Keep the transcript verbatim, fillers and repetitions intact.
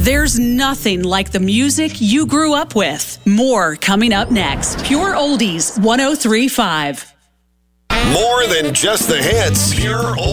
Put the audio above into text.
There's nothing like the music you grew up with. More coming up next. Pure Oldies one oh three point five. More than just the hits. Pure